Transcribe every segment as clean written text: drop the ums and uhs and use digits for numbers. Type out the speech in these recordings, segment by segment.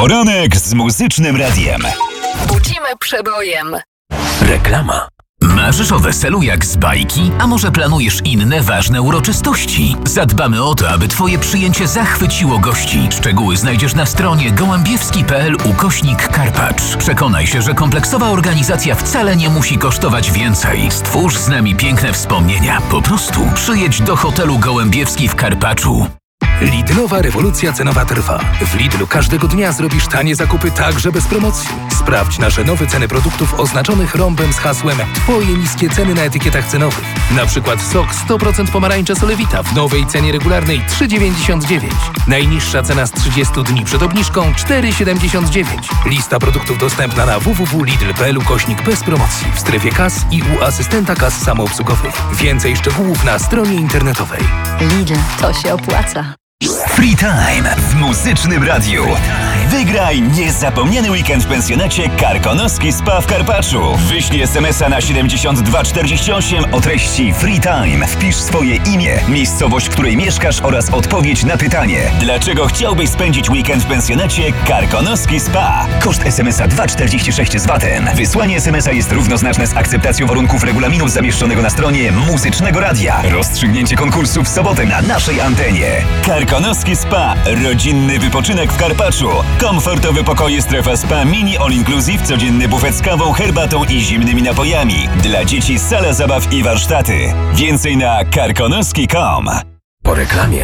Poranek z Muzycznym Radiem. Budzimy przebojem. Reklama. Marzysz o weselu jak z bajki? A może planujesz inne ważne uroczystości? Zadbamy o to, aby Twoje przyjęcie zachwyciło gości. Szczegóły znajdziesz na stronie gołębiewski.pl/Karpacz. Przekonaj się, że kompleksowa organizacja wcale nie musi kosztować więcej. Stwórz z nami piękne wspomnienia. Po prostu przyjedź do hotelu Gołębiewski w Karpaczu. Lidlowa rewolucja cenowa trwa. W Lidlu każdego dnia zrobisz tanie zakupy także bez promocji. Sprawdź nasze nowe ceny produktów oznaczonych rąbem z hasłem Twoje niskie ceny na etykietach cenowych. Na przykład sok 100% pomarańcza Solewita w nowej cenie regularnej 3,99. Najniższa cena z 30 dni przed obniżką 4,79. Lista produktów dostępna na www.lidl.pl/bez promocji w strefie kas i u asystenta kas samoobsługowych. Więcej szczegółów na stronie internetowej. Lidl, to się opłaca. Free Time w Muzycznym Radiu. Wygraj niezapomniany weekend w pensjonacie Karkonoski Spa w Karpaczu. Wyślij SMS-a na 7248 o treści Free Time. Wpisz swoje imię, miejscowość, w której mieszkasz oraz odpowiedź na pytanie. Dlaczego chciałbyś spędzić weekend w pensjonacie Karkonoski Spa? Koszt SMS-a 2,46 z VAT-em. Wysłanie SMS-a jest równoznaczne z akceptacją warunków regulaminu zamieszczonego na stronie Muzycznego Radia. Rozstrzygnięcie konkursu w sobotę na naszej antenie. Karkonoski Spa. Rodzinny wypoczynek w Karpaczu. Komfortowe pokoje, strefa spa, mini all inclusive, codzienny bufet z kawą, herbatą i zimnymi napojami. Dla dzieci sala zabaw i warsztaty. Więcej na karkonoski.com. Po reklamie.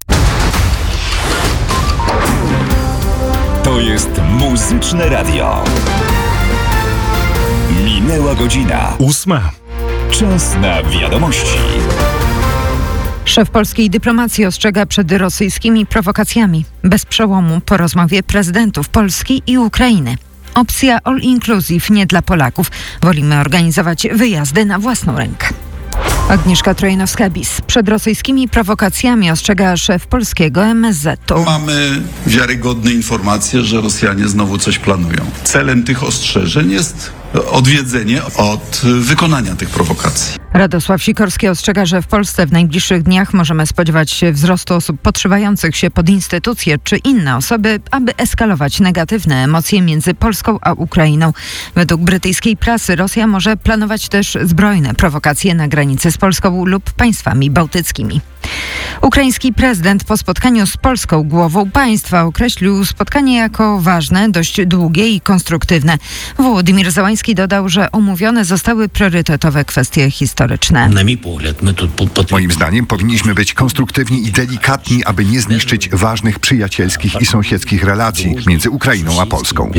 To jest Muzyczne Radio. Minęła godzina 8. Czas na wiadomości. Szef polskiej dyplomacji ostrzega przed rosyjskimi prowokacjami. Bez przełomu po rozmowie prezydentów Polski i Ukrainy. Opcja all inclusive nie dla Polaków. Wolimy organizować wyjazdy na własną rękę. Agnieszka Trojanowska-Bis. Przed rosyjskimi prowokacjami ostrzega szef polskiego MSZ-u. Mamy wiarygodne informacje, że Rosjanie znowu coś planują. Celem tych ostrzeżeń jest odwiedzenie od wykonania tych prowokacji. Radosław Sikorski ostrzega, że w Polsce w najbliższych dniach możemy spodziewać się wzrostu osób podszywających się pod instytucje czy inne osoby, aby eskalować negatywne emocje między Polską a Ukrainą. Według brytyjskiej prasy Rosja może planować też zbrojne prowokacje na granicy z Polską lub państwami bałtyckimi. Ukraiński prezydent po spotkaniu z polską głową państwa określił spotkanie jako ważne, dość długie i konstruktywne. Wołodymyr Zełański dodał, że omówione zostały priorytetowe kwestie historyczne. Moim zdaniem powinniśmy być konstruktywni i delikatni, aby nie zniszczyć ważnych przyjacielskich i sąsiedzkich relacji między Ukrainą a Polską.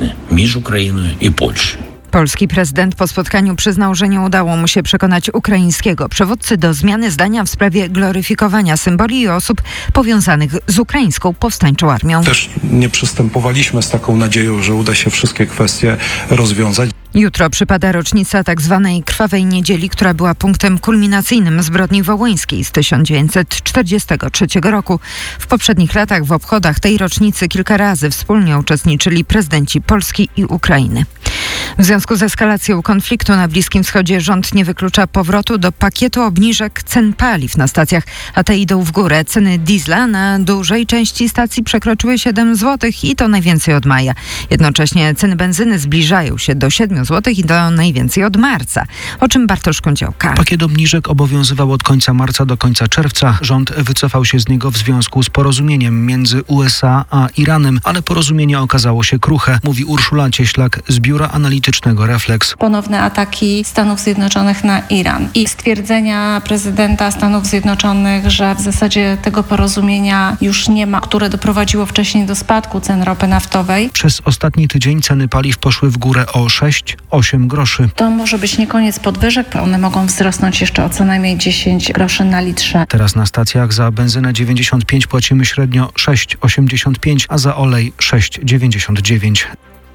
Polski prezydent po spotkaniu przyznał, że nie udało mu się przekonać ukraińskiego przywódcy do zmiany zdania w sprawie gloryfikowania symboli i osób powiązanych z ukraińską powstańczą armią. Też nie przystępowaliśmy z taką nadzieją, że uda się wszystkie kwestie rozwiązać. Jutro przypada rocznica tzw. Krwawej Niedzieli, która była punktem kulminacyjnym zbrodni wołyńskiej z 1943 roku. W poprzednich latach w obchodach tej rocznicy kilka razy wspólnie uczestniczyli prezydenci Polski i Ukrainy. W związku z eskalacją konfliktu na Bliskim Wschodzie rząd nie wyklucza powrotu do pakietu obniżek cen paliw na stacjach, a te idą w górę. Ceny diesla na dużej części stacji przekroczyły 7 zł i to najwięcej od maja. Jednocześnie ceny benzyny zbliżają się do 7 zł i to najwięcej od marca. O czym Bartosz Kądziołka. Pakiet obniżek obowiązywał od końca marca do końca czerwca. Rząd wycofał się z niego w związku z porozumieniem między USA a Iranem, ale porozumienie okazało się kruche, mówi Urszula Cieślak z biura analitycznego Reflex. Ponowne ataki Stanów Zjednoczonych na Iran i stwierdzenia prezydenta Stanów Zjednoczonych, że w zasadzie tego porozumienia już nie ma, które doprowadziło wcześniej do spadku cen ropy naftowej. Przez ostatni tydzień ceny paliw poszły w górę o 6-8 groszy. To może być nie koniec podwyżek, one mogą wzrosnąć jeszcze o co najmniej 10 groszy na litrze. Teraz na stacjach za benzynę 95 płacimy średnio 6,85, a za olej 6,99.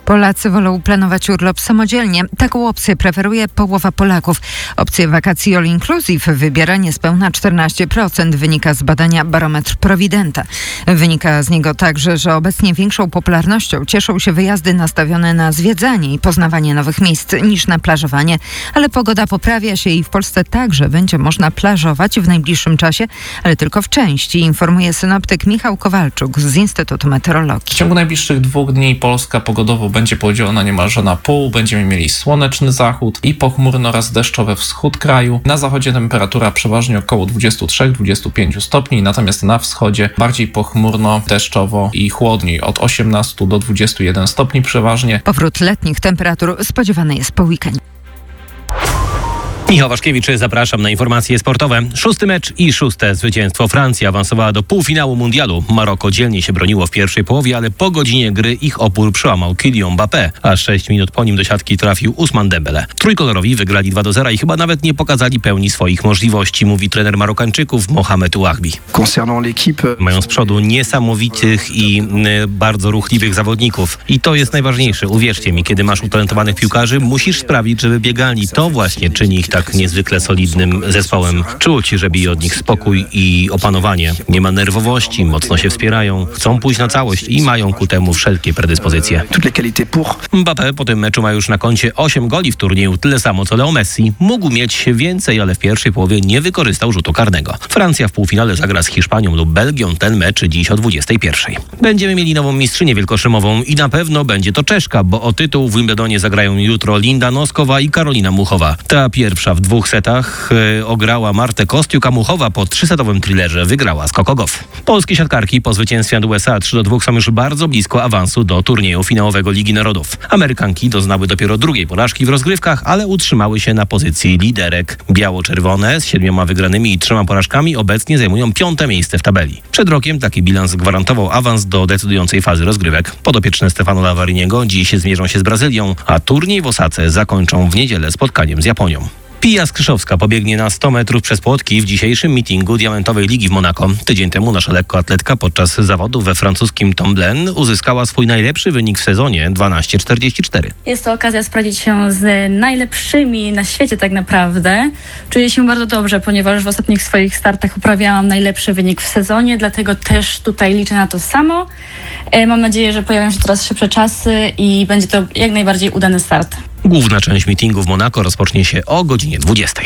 Polacy wolą planować urlop samodzielnie. Taką opcję preferuje połowa Polaków. Opcję wakacji all inclusive wybiera niespełna 14%, wynika z badania Barometr Prowidenta. Wynika z niego także, że obecnie większą popularnością cieszą się wyjazdy nastawione na zwiedzanie i poznawanie nowych miejsc niż na plażowanie, ale pogoda poprawia się i w Polsce także będzie można plażować w najbliższym czasie, ale tylko w części, informuje synoptyk Michał Kowalczuk z Instytutu Meteorologii. W ciągu najbliższych 2 dni Polska pogodowo będzie podzielona niemalże na pół. Będziemy mieli słoneczny zachód i pochmurno oraz deszczowy wschód kraju. Na zachodzie temperatura przeważnie około 23-25 stopni, natomiast na wschodzie bardziej pochmurno, deszczowo i chłodniej, od 18 do 21 stopni przeważnie. Powrót letnich temperatur spodziewany jest po weekendzie. Michał Waszkiewicz, zapraszam na informacje sportowe. 6. mecz i 6. zwycięstwo. Francja awansowała do półfinału mundialu. Maroko dzielnie się broniło w pierwszej połowie, ale po godzinie gry ich opór przełamał Kylian Mbappé, a 6 minut po nim do siatki trafił Ousmane Dembele. Trójkolorowi wygrali 2-0 i chyba nawet nie pokazali pełni swoich możliwości, mówi trener Marokańczyków Mohamed Ouahbi. Mają z przodu niesamowitych i bardzo ruchliwych zawodników. I to jest najważniejsze. Uwierzcie mi, kiedy masz utalentowanych piłkarzy, musisz sprawić, żeby biegali. To właśnie czyni ich tak niezwykle solidnym zespołem. Czuć, że bije od nich spokój i opanowanie. Nie ma nerwowości, mocno się wspierają, chcą pójść na całość i mają ku temu wszelkie predyspozycje. Mbappé po tym meczu ma już na koncie 8 goli w turnieju, tyle samo co Leo Messi. Mógł mieć więcej, ale w pierwszej połowie nie wykorzystał rzutu karnego. Francja w półfinale zagra z Hiszpanią lub Belgią, ten mecz dziś o 21. Będziemy mieli nową mistrzynię wielkoszymową i na pewno będzie to Czeszka, bo o tytuł w Wimbledonie zagrają jutro Linda Noskowa i Karolina Muchowa. Ta pierwsza w 2 setach ograła Martę Kostiuk, a Muchowa po 3-setowym thrillerze wygrała z Coco Gauff. Polskie siatkarki po zwycięstwie nad USA 3-2 są już bardzo blisko awansu do turnieju finałowego Ligi Narodów. Amerykanki doznały dopiero drugiej porażki w rozgrywkach, ale utrzymały się na pozycji liderek. Biało-czerwone z 7 wygranymi i 3 porażkami obecnie zajmują 5. miejsce w tabeli. Przed rokiem taki bilans gwarantował awans do decydującej fazy rozgrywek. Podopieczne Stefano Lavariniego dziś zmierzą się z Brazylią, a turniej w Osace zakończą w niedzielę spotkaniem z Japonią. Pia Skrzyszowska pobiegnie na 100 metrów przez płotki w dzisiejszym meetingu Diamentowej Ligi w Monako. Tydzień temu nasza lekkoatletka podczas zawodów we francuskim Tomblain uzyskała swój najlepszy wynik w sezonie 12:44. Jest to okazja sprawdzić się z najlepszymi na świecie tak naprawdę. Czuję się bardzo dobrze, ponieważ w ostatnich swoich startach uprawiałam najlepszy wynik w sezonie, dlatego też tutaj liczę na to samo. Mam nadzieję, że pojawią się teraz szybsze czasy i będzie to jak najbardziej udany start. Główna część meetingu w Monako rozpocznie się o godzinie 20.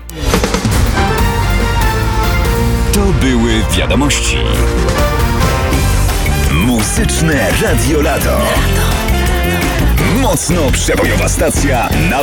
To były wiadomości. Muzyczne Radio Lato. Mocno przebojowa stacja na